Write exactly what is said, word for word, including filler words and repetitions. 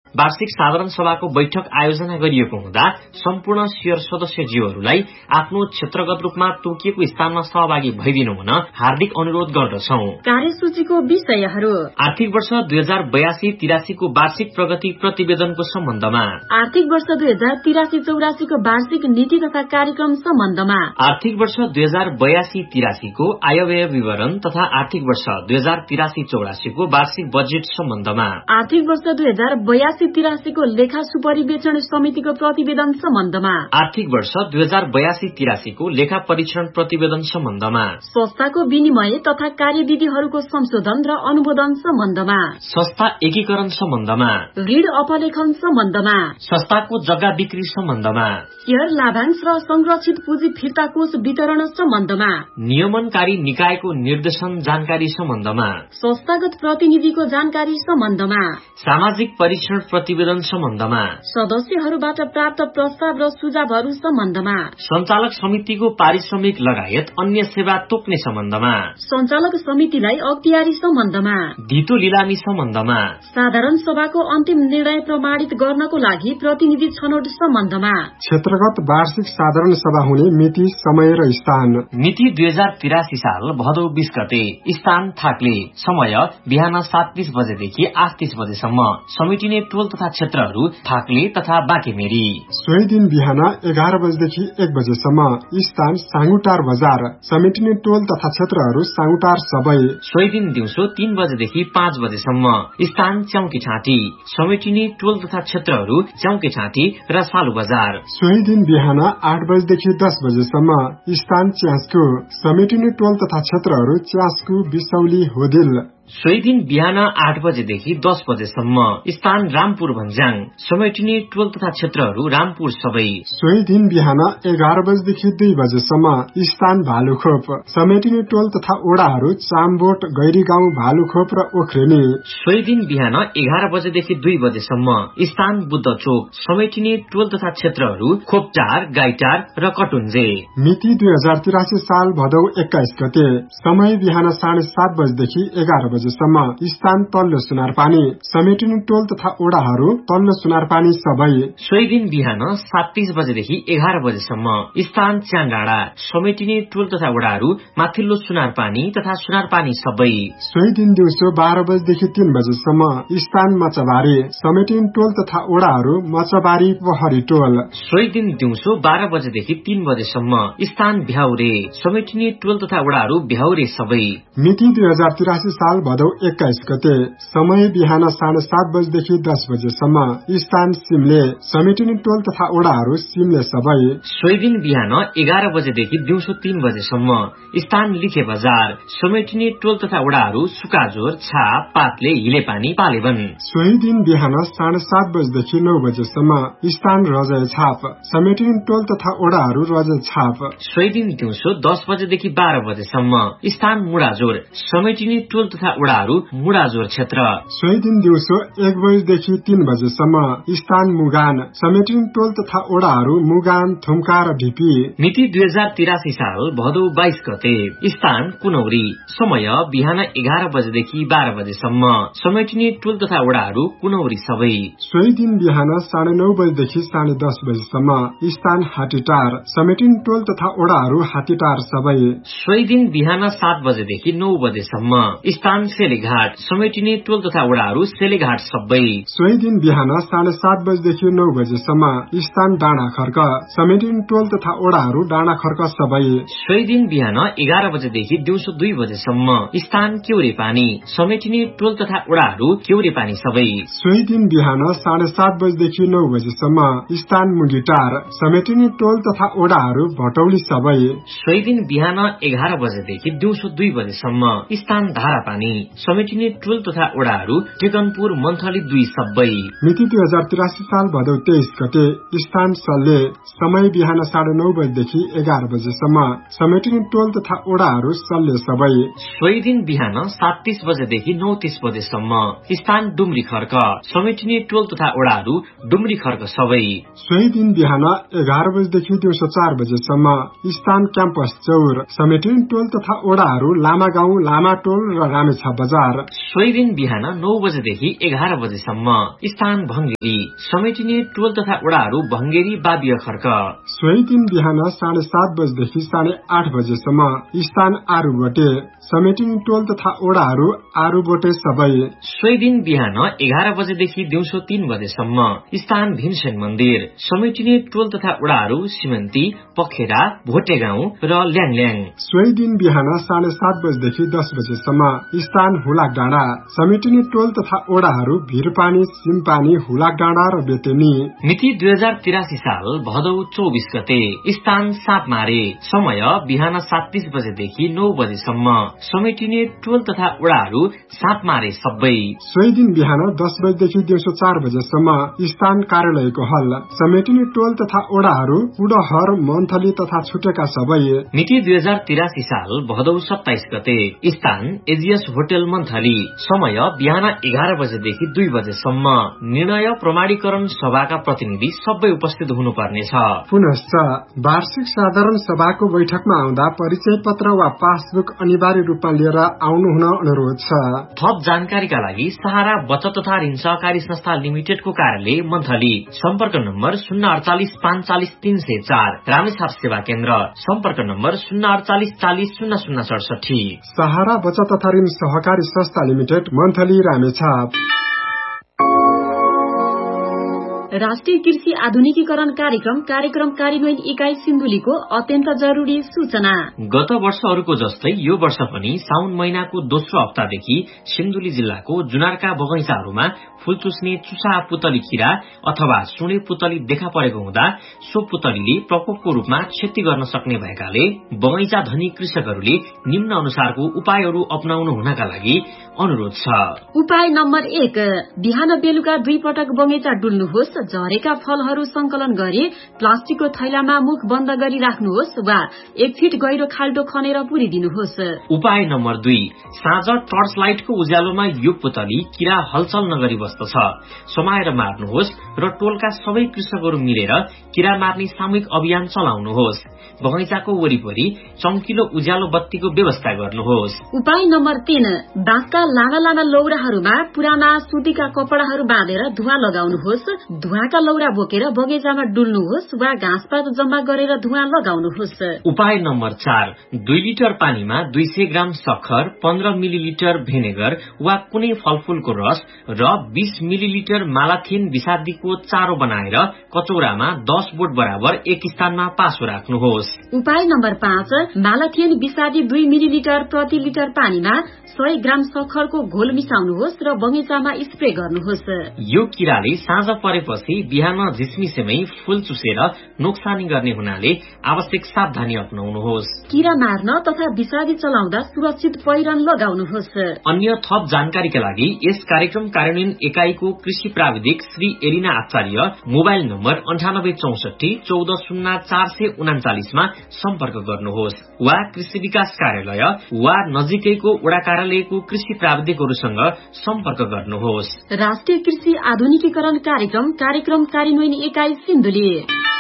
वार्षिक साधारण सभाको बैठक आयोजना गरिएको हुँदा सम्पूर्ण शेयर सदस्यज्यूहरूलाई आफ्नो क्षेत्रगत रूपमा तोकिएको स्थानमा सहभागी भइदिनु हुन हार्दिक अनुरोध गर्दछौ। कार्यसूचीको विषयहरू आर्थिक वर्ष दुई हजार बयासी तिरासी को वार्षिक प्रगति प्रतिवेदनको सम्बन्धमा, आर्थिक वर्ष दुई हजार तिरासी चौरासी को वार्षिक नीति तथा कार्यक्रम सम्बन्धमा, आर्थिक वर्ष दुई हजार बयासी तिरासी को आयव्यय विवरण तथा आर्थिक वर्ष दुई हजार तिरासी चौरासी को वार्षिक बजेट सम्बन्धमा, आर्थिक वर्ष दुई हजार बयासी तिरासी को लेखा सुपरिवेक्षण समितिको प्रतिवेदन सम्बन्धमा, आर्थिक वर्ष दुई हजार बयासी तिरासी को लेखा परीक्षण प्रतिवेदन सम्बन्धमा, संस्थाको विनिमय तथा कार्यविधिहरूको संशोधन र अनुमोदन सम्बन्धमा, संस्था एकीकरण सम्बन्धमा, ऋण अपलेखन सम्बन्धमा, संस्थाको जग्गा बिक्री सम्बन्धमा, शेयर लाभांश र संरक्षित पुँजी फिर्ता कोष वितरण सम्बन्धमा, नियमनकारी निकायको निर्देशन जानकारी सम्बन्धमा, संस्थागत प्रतिनिधिको जानकारी सम्बन्धमा, सामाजिक परीक्षण प्रतिवेदन सम्बन्धमा, सदस्यहरूबाट प्राप्त प्रस्ताव र सुझावहरू सम्बन्धमा, सञ्चालक समितिको पारिश्रमिक लगायत अन्य सेवा तोक्ने सम्बन्धमा, सञ्चालक समितिलाई अख्तियारी सम्बन्धमा, धितो लिलामी सम्बन्धमा, साधारण सभाको अन्तिम निर्णय प्रमाणित गर्नको लागि प्रतिनिधि छनौट सम्बन्धमा, क्षेत्रगत वार्षिक साधारण सभा हुने मिति, समय र स्थान। मिति दुई हजार तिरासी साल भदौ बीस गते, स्थान थाक्ले, समय बिहान सात तीस बजेदेखि आठ तीस बजेसम्म, समेटिने टोल तथा क्षेत्रहरू थाक्ले तथा बाँकेमेरी। सोही दिन बिहान एघार बजेदेखि एक बजेसम्म, स्थान साङ्गुटार बजार, समेटिने टोल तथा क्षेत्रहरू साङ्गुटार सबै। सोही दिन दिउँसो तीन बजेदेखि पाँच बजेसम्म, स्थान च्याउके छाँटी, समेटिने टोल तथा क्षेत्रहरू च्याउके छाँटी र सालु बजार। सोही दिन बिहान आठ बजेदेखि दस बजेसम्म, स्थान च्यास्कु, समेटिने टोल तथा क्षेत्रहरू च्यास्कु, बिसौली, होदिल। सोही दिन बिहान आठ बजेदेखि दस बजेसम्म, स्थान रामपुर भन्ज्याङ, समेटिने टोल तथा क्षेत्रहरू रामपुर सबै। सोही दिन बिहान एघार बजेदेखि दुई बजेसम्म, स्थान भालुखोप, समेटिने टोल तथा ओडाहरू चामबोट, गैरीगाउँ, भालुखोप र ओख्रेनी। सोही दिन बिहान एघार बजेदेखि दुई बजेसम्म, स्थान बुद्धचोक, समेटिने टोल तथा क्षेत्रहरू खोपटार, गाईटार र कटुन्जे। मिति दुई हजार तिरासी साल भदौ एक्काइस गते, समय बिहान साढे सात बजेदेखि एघार बजेसम्म, स्थान तल्लो सुनारपानी, समेटिने टोल तथा ओडाहरू तल्लो सुनारपानी सबै। सोही दिन बिहान सात तीस बजेदेखि एघार बजेसम्म, स्थान च्याङडाँडा, समेटिने टोल तथा ओडाहरू माथिल्लो सुनारपानी तथा सुनारपानी सबै। सोही दिन दिउँसो बाह्र बजेदेखि तीन बजेसम्म, स्थान मचबारी, समेटिने टोल तथा ओडाहरू मचबारी, पहरी टोल। सोही दिन दिउँसो बाह्र बजेदेखि तीन बजेसम्म, स्थान भ्याउरे, समेटिने टोल तथा ओडाहरू भ्याउरे सबै। मिति दुई हजार तिरासी साल भदौ एक्काइस गते, समय बिहान साढे सात बजेदेखि दस बजेसम्म, स्थान सिमले, समेटिने टोल तथा ओडाहरू सिमले सबै। सोही दिन बिहान एघार बजेदेखि दिउँसो तीन बजेसम्म, स्थान लिखे बजार, समेटिने टोल तथा ओडाहरू सुकाजोर, छाप, पातले, हिलेपानी, पालेवन। सोही दिन बिहान साढे सात बजेदेखि नौ बजेसम्म, स्थान रजय छाप, समेटिने टोल तथा ओडाहरू रजय छाप। सोही दिन दिउँसो दस बजेदेखि बाह्र बजेसम्म, स्थान मुडाजोर, समेटिने टोल तथा ओडाहरू मुडाजोर क्षेत्र। सोही दिन दिउँसो एक बजेदेखि तीन बजेसम्म, स्थान मुगान, समेटिने टोल तथा ओडाहरू मुगान, थुम्का र ढिपी। मिति दुई हजार तिरासी साल भदौ बाइस गते, स्थान कुनौरी, समय बिहान एघार बजेदेखि बाह्र बजेसम्म, समेटिने टोल तथा ओडाहरू कुनौरी सबै। सोही दिन बिहान साढे नौ बजेदेखि साढे दस बजेसम्म, स्थान हाटीटार, समेटिने टोल तथा ओडाहरू हाटीटार सबै। सोही दिन बिहान सात बजेदेखि नौ बजेसम्म, स्थान सेलेघाट, समेटिने टोल तथा ओडाहरू सेलेघाट सबै। सोही दिन बिहान साढे सात बजेदेखि नौ बजेसम्म, स्थान डाँडा खर्क, समेटिने टोल तथा ओडाहरू डाँडा खर्क सबै। सोही दिन बिहान एघार बजेदेखि दिउँसो दुई बजेसम्म, स्थान क्यौरे पानी, समेटिने टोल तथा ओडाहरू क्यौरे पानी सबै। सोही दिन बिहान साढे सात बजेदेखि नौ बजेसम्म, स्थान मुगिटार, समेटिने टोल तथा ओडाहरू भटौली सबै। सोही दिन बिहान एघार बजेदेखि दिउँसो दुई बजेसम्म, स्थान धारापानी, समेटिने टोल तथा ओडाहरू टेकनपुर, मन्थली दुई सबै। मिति दुई हजार तिरासी साल भदौ तेइस गते, स्थान सल्ले, समय बिहान साढे नौ बजेदेखि एघार बजेसम्म, समेटिने टोल तथा ओडाहरू सल्ले सबै। सोही दिन बिहान सात तीस बजेदेखि नौ तीस बजेसम्म, स्थान डुम्री खर्क, समेटिने टोल तथा ओडाहरू डुम्री खर्क सबै। सोही दिन बिहान एघार बजेदेखि दिउँसो चार बजेसम्म, स्थान क्याम्पस चौर, समेटिने टोल तथा ओडाहरू लामा गाउँ, लामा टोल र रामे रहनेछ बजार। सोही दिन बिहान नौ बजेदेखि एघार बजेसम्म स्थान भंगेरी, समेटिने टोल तथा वडाहरू भंगेरी बाबिय खर्क। सोही दिन बिहान साढे सात बजेदेखि साढे आठ बजेसम्म स्थान आरूबोटे, समेटिने टोल तथा वडाहरू आरूबोटे सबै। सोही दिन बिहान एघार बजेदेखि दिउँसो तीन बजेसम्म स्थान भीमसेन मन्दिर, समेटिने टोल तथा वडाहरू सिमन्ती, पखेरा, भोटेगाउँ र ल्याङल्याङ। सोही दिन बिहान साढे सात बजेदेखि दस बजेसम्म स्थान हुलाक डाँडा, समेटिने टोल तथा वडाहरू भिरपानी, सिमपानी, हुलाक डाँडा र बेतेनी। मिति दुई हजार तिरासी साल भदौ चौबिस गते स्थान सापमारे, समय बिहान सात तीस बजेदेखि नौ बजेसम्म, समेटिने टोल तथा वडाहरू सापमारे सबै। सोही दिन बिहान दस बजेदेखि दिउँसो चार बजेसम्म स्थान कार्यालयको हल, समेटिने टोल तथा वडाहरू उडहर, मन्थली तथा छुटेका सबै। मिति दुई हजार तिरासी साल भदौ सत्ताइस गते स्थान एजिएस होटल मन्थली, समय बिहान एघार बजेदेखि दुई बजेसम्म। निर्णय प्रमाणीकरण सभाका प्रतिनिधि सबै उपस्थित हुनुपर्नेछ। पुनश्च वार्षिक साधारण सभाको बैठकमा आउँदा परिचय पत्र वा पासबुक अनिवार्य रूपमा लिएर आउनु हुन अनुरोध छ। थप जानकारीका लागि सहारा बचत तथा ऋण सहकारी संस्था लिमिटेडको कार्यालय मन्थली, सम्पर्क नम्बर शून्य अडचालिस पाँच चालिस तीन सय चार। रामेछाप सेवा केन्द्र, सम्पर्क नम्बर शून्य अडचालिस चालिस शून्य शून्य सडसठी। सहारा बचत तथा ऋण सहकारी संस्था लिमिटेड, मन्थली, रामेछाप। राष्ट्रिय कृषि आधुनिकीकरण कार्यक्रम कार्यक्रम कार्यान्वयन इकाई सिन्धुलीको अत्यन्त जरुरी सूचना। गत वर्षहरूको जस्तै यो वर्ष पनि साउन महिनाको दोस्रो हप्तादेखि सिन्धुली जिल्लाको जुनारका बगैँचाहरूमा फूल चुस्ने चुसा पुतली किरा अथवा सुने पुतली देखा परेको हुँदा सो पुतलीले प्रकोपको रूपमा क्षति गर्न सक्ने भएकाले बगैँचा धनी कृषकहरूले निम्न अनुसारको उपायहरू अपनाउनु हुनका लागि अनुरोध छ। उपाय नम्बर एक, बिहान बेलुका दुई पटक बगैँचा डुल्नुहोस्। झरेका फलहरू संकलन गरी प्लास्टिकको थैलामा मुख बन्द गरी राख्नुहोस् वा एक फिट गहिरो खाल्टो खनेर पुरिदिनुहोस्। उपाय नम्बर दुई, साँझ टर्च लाइटको उज्यालोमा यो पुतली किरा हलचल नगरी बस्दछ, समाएर मार्नुहोस् र टोलका सबै कृषकहरू मिलेर किरा मार्ने सामूहिक अभियान चलाउनुहोस्। बगैँचाको वरिपरि चम्किलो उज्यालो बत्तीको व्यवस्था गर्नुहोस्। उपाय नम्बर तीन, बाँसका लाना लाना लौराहरूमा पुराना सुतीका कपडाहरू बाँधेर धुवाँ लगाउनुहोस्। धुवाँका लौरा बोकेर बगैँचामा डुल्नुहोस् वा घाँसपात जम्मा गरेर धुवाँ लगाउनुहोस्। उपाय नम्बर चार, दुई लिटर पानीमा दुई सय ग्राम सक्खर, पन्ध्र मिलिलिटर भेनेगर वा कुनै फलफूलको रस र बीस मिलिलिटर मालाथिन विषादीको चारो बनाएर कचौरामा दस बोट बराबर एक स्थानमा पासो राख्नुहोस्। उपाय नम्बर पाँच, मालाथिन विषादी दुई मिलिलिटर प्रति लिटर पानीमा सय ग्राम सक्खरको घोल मिसाउनुहोस् र बगैँचामा स्प्रे गर्नुहोस्। यो किराले साँझ परेपछि बिहान झिसमिसेमै फूल चुसेर नोक्सानी गर्ने हुनाले आवश्यक सावधानी अपनाउनुहोस्। किरा मार्न तथा विषादी चलाउँदा सुरक्षित पहिरन लगाउनुहोस्। अन्य थप जानकारीका लागि यस कार्यक्रम कार्यान्वयन एकाईको कृषि प्राविधिक श्री एलिना आचार्य मोबाइल नम्बर अन्ठानब्बे चौसठी चौध शून्य चार सय उनाचालिसमा सम्पर्क गर्नुहोस् वा कृषि विकास कार्यालय वा नजिकैको वडा कार्यालयको कृषि प्राविधिकहरूसँग सम्पर्क गर्नुहोस्। राष्ट्रिय कृषि आधुनिकीकरण कार्यक्रम कार्यक्रम कार्यान्वयन एकाई सिन्धुली।